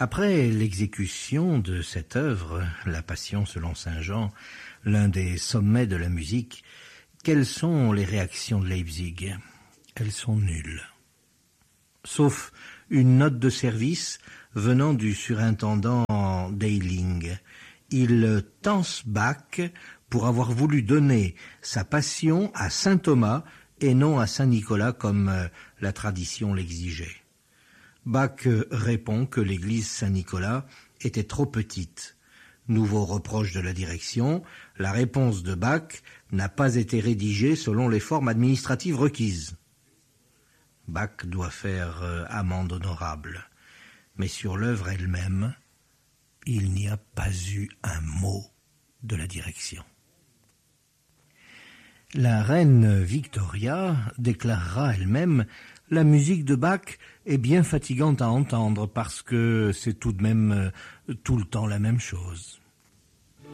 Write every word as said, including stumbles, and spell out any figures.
Après l'exécution de cette œuvre, La Passion selon saint Jean, l'un des sommets de la musique, quelles sont les réactions de Leipzig? Elles sont nulles. Sauf une note de service venant du surintendant Deiling. Il tance Bach pour avoir voulu donner sa passion à saint Thomas et non à saint Nicolas comme la tradition l'exigeait. Bach répond que l'église Saint-Nicolas était trop petite. Nouveau reproche de la direction, la réponse de Bach n'a pas été rédigée selon les formes administratives requises. Bach doit faire euh, amende honorable, mais sur l'œuvre elle-même, il n'y a pas eu un mot de la direction. La reine Victoria déclarera elle-même « La musique de Bach est bien fatigante à entendre parce que c'est tout de même euh, tout le temps la même chose ».